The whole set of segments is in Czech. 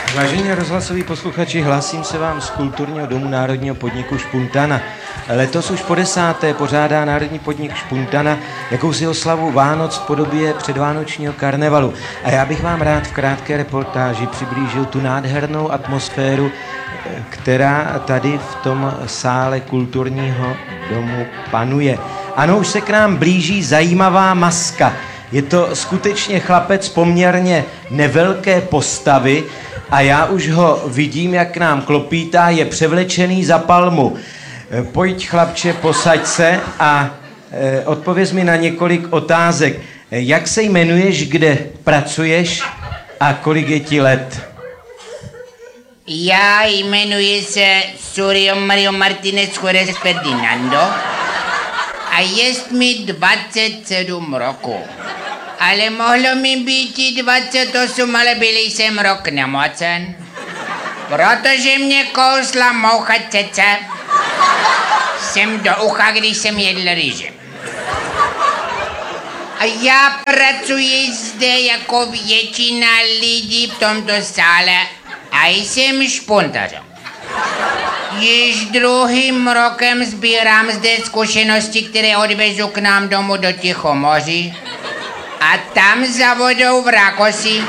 Vážení rozhlasoví posluchači, hlásím se vám z kulturního domu Národního podniku Špuntana. Letos už po 10. pořádá Národní podnik Špuntana jakousi oslavu Vánoc v podobě předvánočního karnevalu. A já bych vám rád v krátké reportáži přiblížil tu nádhernou atmosféru, která tady v tom sále kulturního domu panuje. Ano, už se k nám blíží zajímavá maska. Je to skutečně chlapec poměrně nevelké postavy a já už ho vidím, jak k nám klopítá, je převlečený za palmu. Pojď, chlapče, posaď se a odpověz mi na několik otázek. Jak se jmenuješ, kde pracuješ a kolik je ti let? Já jmenuji se Suryo Mario Martinez Juárez Ferdinando a jest mi 27 roku. Ale mohlo mi být i 28, ale byl jsem rok nemocen, protože mě kousla moucha cece jsem do ucha, když jsem jedl rýže. A já pracuji zde jako většina lidí v tomto sále a jsem špuntařem. Již druhým rokem sbírám zde zkušenosti, které odvezu k nám domů do Tichomoří a tam za vodou v Rákosi.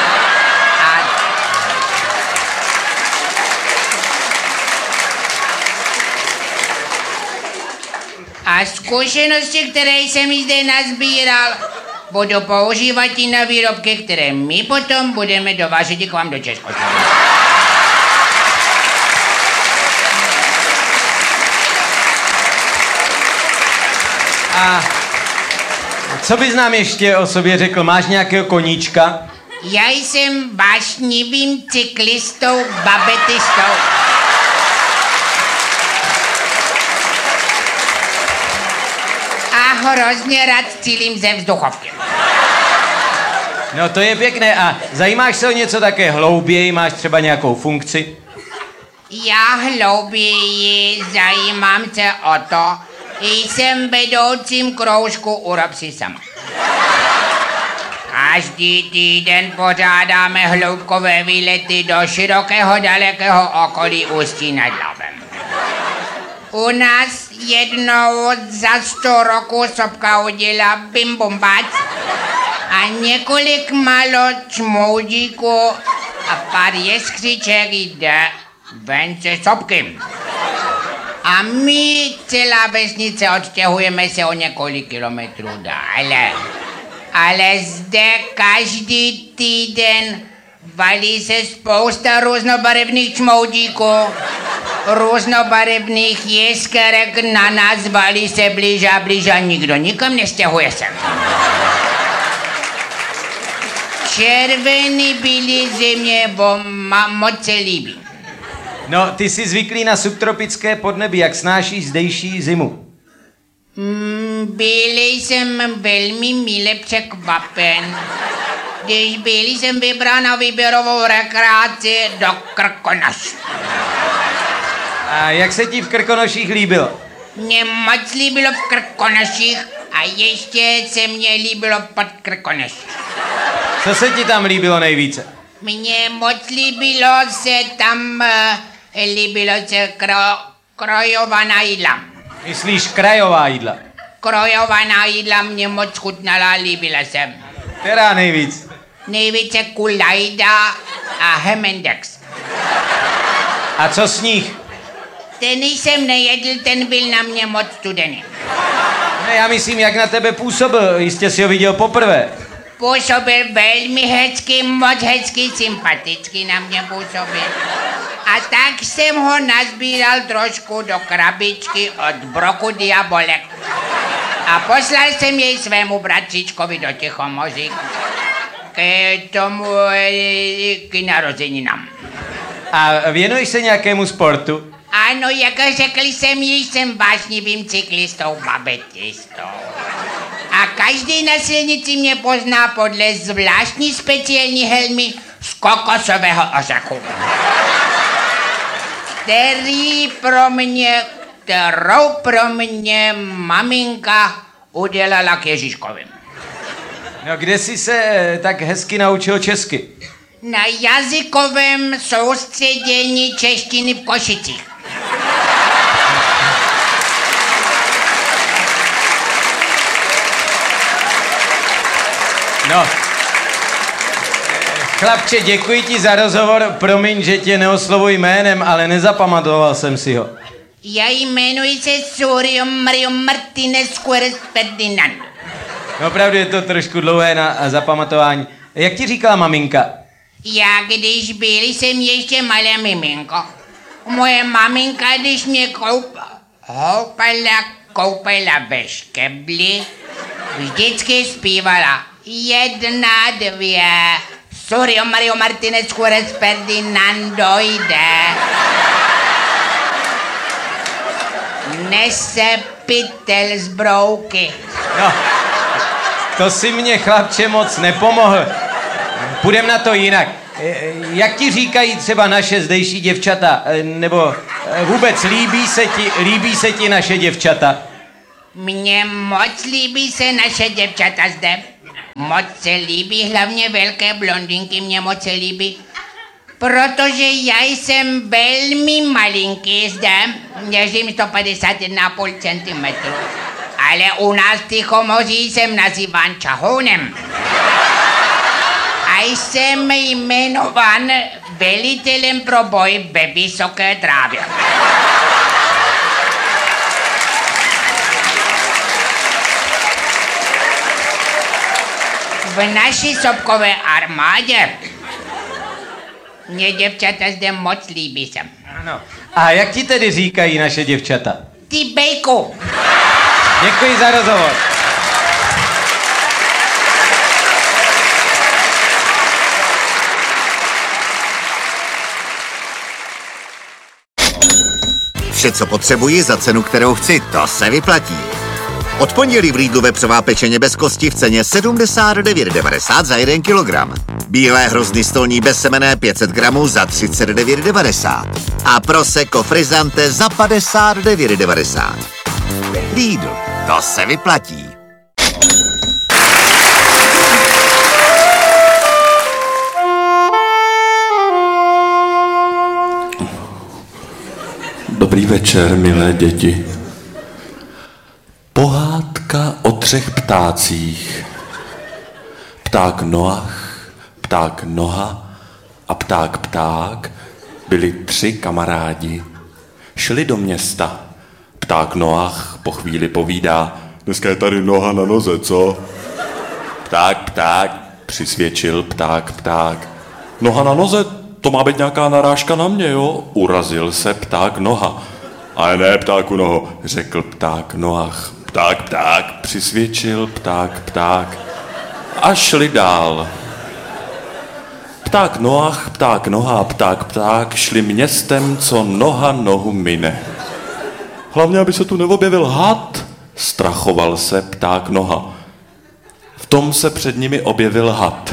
A zkušenosti, které jsem zde nazbíral, budu používat i na výrobky, které my potom budeme dovážet k vám do Československa. A co bys nám ještě o sobě řekl? Máš nějakého koníčka? Já jsem vášnivým cyklistou, babetistou. A hrozně rád cílím ze vzduchovky. No to je pěkné. A zajímáš se o něco také hlouběji? Máš třeba nějakou funkci? Já hlouběji zajímám se o to, jsem vedoucím kroužku Urob si sama. Každý týden pořádáme hloubkové výlety do širokého, dalekého okolí Ústí nad Labem. U nás jednou za 100 roků sopka udělá bim bum bac a několik malo čmoudíků a pár jeskřiček jde ven se sopky. A my, celá vesnice, odstěhujeme se o několik kilometrů dále. Ale zde každý týden valí se spousta různobarevných čmoudíků, různobarevných jeskerek, na nás valí se blíž a blíž a nikdo nikam nestěhuje se. Červený byly země, moc se líbí. No, ty jsi zvyklý na subtropické podnebí, jak snášíš zdejší zimu? Byl jsem velmi mile překvapen, když byl jsem vybrán na výběrovou rekreaci do Krkonoš. A jak se ti v Krkonoších líbilo? Mně moc líbilo v Krkonoších a ještě se mně líbilo pod Krkonoš. Co se ti tam líbilo nejvíce? Mně moc líbilo se tam, krojovaná jídla. Myslíš krajová jídla? Krojovaná jídla mě moc chutnala, líbila jsem. Která nejvíc? Nejvíce kulajda a hemendex. A co sníh? Ten jsem nejedl, ten byl na mě moc studený. Ne, já myslím, jak na tebe působil, jistě si ho viděl poprvé. Působil velmi hezky, moc hezky, sympaticky na mě působil. A tak jsem ho nazbíral trošku do krabičky od broku Diabolek. A poslal jsem jej svému bratříčkovi do Tichomoří k narozeninám. A věnuješ se nějakému sportu? Ano, jak řekl jsem, již jsem vášnivým cyklistou, babetistou. A každý na silnici mě pozná podle zvláštní speciální helmy z kokosového ořechu, kterou pro mě maminka udělala k Ježíškovi. No, kde jsi se tak hezky naučil česky? na jazykovém soustředění češtiny v Košicích. No, chlapče, děkuji ti za rozhovor, promiň, že tě neoslovuji jménem, ale nezapamatoval jsem si ho. Já jmenuji se Surio Mario Martinez Juárez Ferdinando. No, opravdu je to trošku dlouhé na zapamatování. Jak ti říkala maminka? Já když byl jsem ještě malé miminko. Moje maminka, když mě koupala ve škebli, vždycky zpívala 1, 2, Surio Mario Martinez Juárez Ferdinando jde. Nese pytel z brouky. No, to si mě, chlapče, moc nepomohl. Půjdem na to jinak. Jak ti říkají třeba naše zdejší děvčata? Nebo vůbec líbí se ti naše děvčata? Mně moc líbí se naše děvčata zde. Moc se líbí, hlavně velké blondinky mě moc se líbí. Protože já jsem velmi malinký zde, měřím 151,5 cm. Ale u nás v Tichomoří jsem nazýván čahounem. A jsem jmenován velitelem pro boj ve vysoké trávě. V naší sopkové armádě mě děvčata zde moc líbí se. Ano. A jak ti tedy říkají naše děvčata? Ty bejku. Děkuji za rozhovor. Vše, co potřebuji za cenu, kterou chci, to se vyplatí. Od pondělí v Lidlu vepřová pečeně bez kosti v ceně 79,90 za 1 kilogram. Bílé hrozny stolní bezsemenné 500 gramů za 39,90. A prosecco frizzante za 59,90. Lidl, to se vyplatí. Dobrý večer, milé děti. Pohádka o 3 ptácích. Pták Noach, pták Noha a pták Pták byli 3 kamarádi. Šli do města. Pták Noach po chvíli povídá: dneska je tady noha na noze, co? Pták, přisvědčil pták Pták. Noha na noze, to má být nějaká narážka na mě, jo? Urazil se pták Noha. Ale ne, ptáku Noho, řekl pták Noach. Pták, přisvědčil pták Pták. A šli dál. Pták Noach, pták Noha a pták Pták šli městem, co noha nohu mine. Hlavně, aby se tu neobjevil had, strachoval se pták Noha. V tom se před nimi objevil had.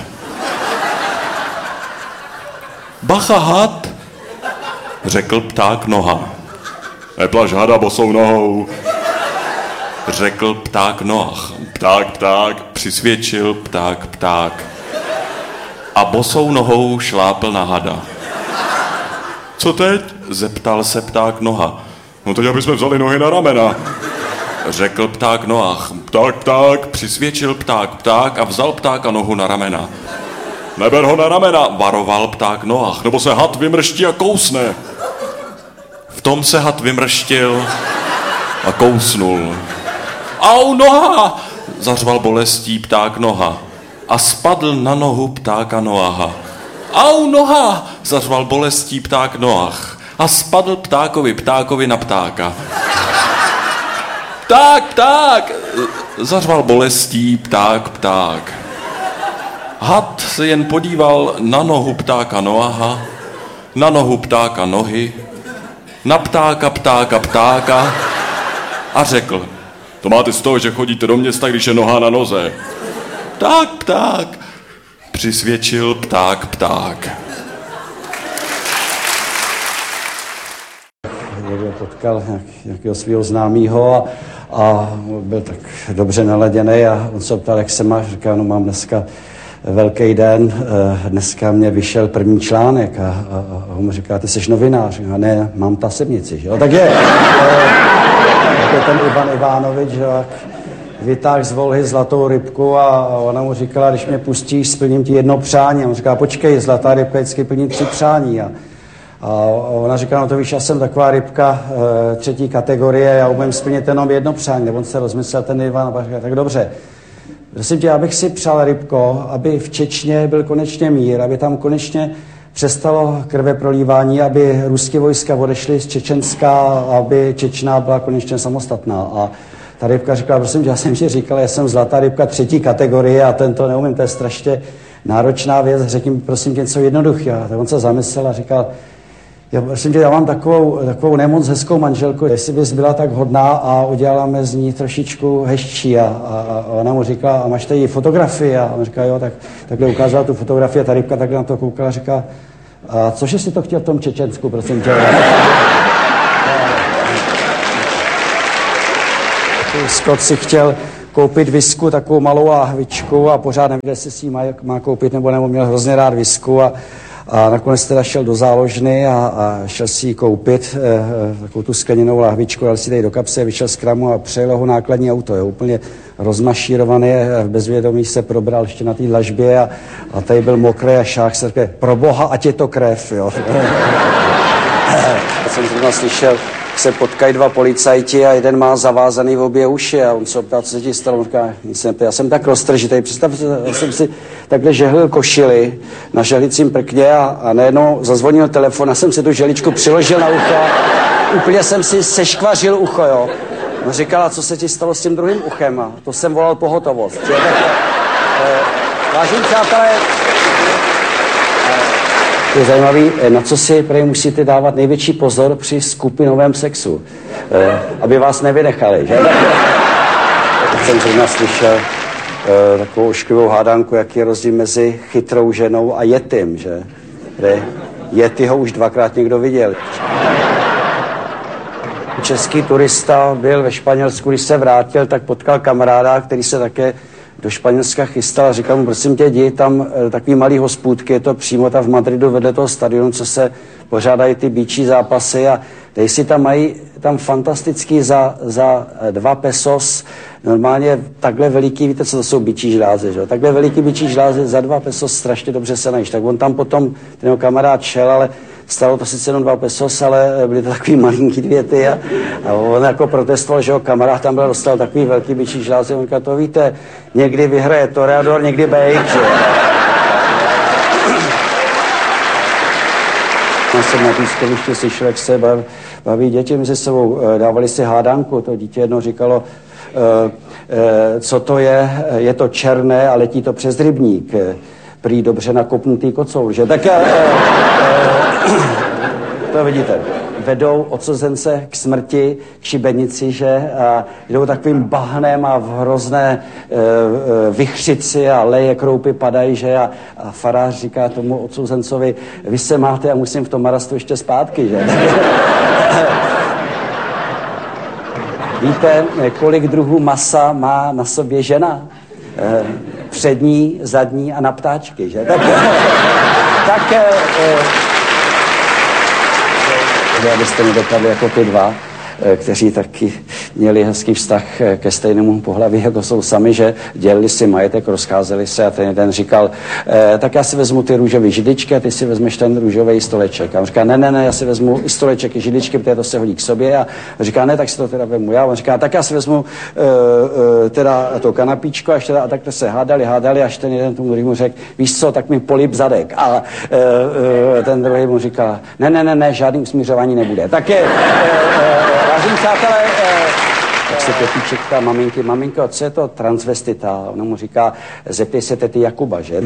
Bacha, had, řekl pták Noha. Neplaš hada bosou nohou, řekl pták Noach. Pták, přisvědčil pták Pták. A bosou nohou šlápl na hada. Co teď? Zeptal se pták Noha. No teď, aby jsme vzali nohy na ramena, řekl pták Noach. Pták, přisvědčil pták Pták a vzal ptáka nohu na ramena. Neber ho na ramena, varoval pták Noach, nebo se had vymrští a kousne. V tom se had vymrštil a kousnul. Au, noha! Zařval bolestí pták Noha a spadl na nohu ptáka Noaha. Au, noha! Zařval bolestí pták Noach a spadl ptákovi na ptáka. Pták! Zařval bolestí pták. Had se jen podíval na nohu ptáka Noaha, na nohu ptáka Nohy, na ptáka a řekl: to máte z toho, že chodíte do města, když je noha na noze. Pták, přisvědčil pták. Někdo potkal nějakého svého známého a byl tak dobře naladěný a on se ptal, jak se máš, říká, no mám dneska velký den, dneska mě vyšel první článek a on mu říká, ty jsi novinář. A ne, mám tasemnici, že jo. Tak je ten Ivan Ivanovič, že jo, vytáhl z volhy zlatou rybku a ona mu říkala, když mě pustíš, splním ti jedno přání. A on říká, počkej, zlatá rybka vždycky plní 3 přání. A ona říká, no to víš, já jsem taková rybka 3. kategorie, já umím splnit jenom jedno přání. Nebo on se rozmyslel ten Ivan a říká, tak dobře. Prosím tě, abych si přál, rybko, aby v Čečně byl konečně mír, aby tam konečně přestalo krve prolívání, aby ruské vojska odešly z Čečenska, aby Čečná byla konečně samostatná. A ta rybka říkala, prosím tě, já jsem ti říkal, já jsem zlatá rybka 3. kategorie a tento neumím, to je strašně náročná věc, řekni mi prosím tě něco jednoduchého. Tak on se zamyslel a říkal, prosím tě, já mám takovou nemoc hezkou manželku, jestli bys byla tak hodná a uděláme z ní trošičku hezčí. A ona mu říká, a máš tady fotografii? A on říká, jo, tak takhle ukázala tu fotografii a ta rybka takhle na to koukala a říká, a cože si to chtěl v tom Čečensku, prosím tě? Scott si chtěl koupit visku, takovou malou lahvičku a pořád nevěděl, jestli si ji má koupit nebo měl hrozně rád visku a nakonec teda šel do záložny a šel si ji koupit, takovou tu skleněnou lahvičku, dal si tady do kapsy, vyšel z kramu a přejel ho nákladní auto. Je úplně rozmašírovaný, v bezvědomí se probral ještě na té dlažbě a tady byl mokrý a šách se řekl, pro boha, ať je to krev, jo. Jsem zrovna slyšel, se potkají 2 policajti a jeden má zavázaný v obě uši a on se optá, co se ti stalo. On říká, já jsem tak roztržitej. Představ, já jsem si takhle žehlil košili na žehlicím prkně a najednou zazvonil telefon a jsem si tu žehličku přiložil na ucho a úplně jsem si seškvařil ucho, jo. On říkala, co se ti stalo s tím druhým uchem a to jsem volal pohotovost. Vážení přátelé, je zajímavý, na co si prej musíte dávat největší pozor při skupinovém sexu, aby vás nevynechali, že? Tak jsem zrovna slyšel takovou ošklivou hádanku, jaký je rozdíl mezi chytrou ženou a yetim, že? Yetiho už 2krát někdo viděl. Český turista byl ve Španělsku, když se vrátil, tak potkal kamaráda, který se také do Španělska chystal a říkal mu, prosím tě, jdi tam takový malý hospůdky, je to přímo tam v Madridu vedle toho stadionu, co se pořádají ty býčí zápasy a tady si tam mají tam fantastický za 2 pesos, normálně takhle veliký, víte, co to jsou býčí žlázy, že? Takhle veliký býčí žlázy za 2 pesos strašně dobře se najíš. Tak on tam potom, ten jeho kamarád šel, ale stalo to sice jenom 2 pesos, ale byly to takový malinký dvěty a on jako protestoval, že ho kamarád tam byl, dostal takový velký býčí žlázy. On říkal, to víte, někdy vyhraje Toreador, někdy Bejk, že? Já jsem na pískovišti slyšel, jak se baví děti mezi sebou, dávali si hádanku, to dítě jedno říkalo, co to je to černé a letí to přes rybník, prý dobře nakopnutý kocour, že? Tak to vidíte, vedou odsuzence k smrti, k šibenici, že? A jdou takovým bahnem a v hrozné vychřici a leje kroupy padají, že? A farář říká tomu odsouzencovi, vy se máte a musím v tom marastu ještě zpátky, že? Víte, kolik druhů masa má na sobě žena? Přední, zadní a na ptáčky, že? Abyste nedopadli jako ty 2, kteří taky měli hezký vztah ke stejnému pohlaví, jako jsou sami, že dělili si majetek, rozcházeli se a ten jeden říkal, tak já si vezmu ty růžové židličky a ty si vezmeš ten růžový stoleček. A on říká, ne, já si vezmu i stoleček i židličky, protože to se hodí k sobě. A říká, ne, tak si to teda vemu já. A on říká, tak já si vezmu teda to kanapíčko a takhle se hádali, až ten jeden tomu druhému řekl, víš co, tak mi polip zadek. A ten druhý mu říká, ne, žádný usmířování nebude. Tak je, vážení přátelé, tak se Pepíček ptá maminky, maminko, co je to transvestita? Ona mu říká, zeptej se tety Jakuba, že?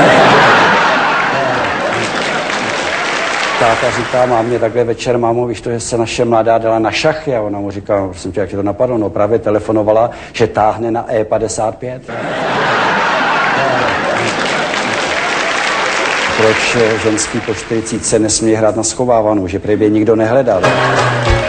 Táta říká mámě takhle večer, mámo, víš to, že se naše mladá dala na šachy? A ona mu říká, no, prosím tě, jak ti to napadlo? No právě telefonovala, že táhne na E55. Proč ženský po 40 nesmí hrát na schovávanou, že prý nikdo nehledal?